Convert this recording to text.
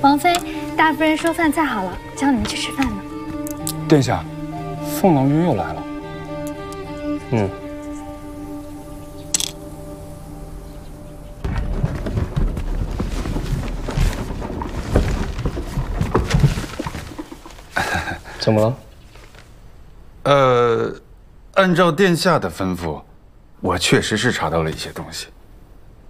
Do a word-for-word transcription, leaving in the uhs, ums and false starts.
王妃，大夫人说饭菜好了，叫你们去吃饭呢。 殿下，凤郎君又来了。 嗯。怎么了？ 呃，按照殿下的吩咐，我确实是查到了一些东西。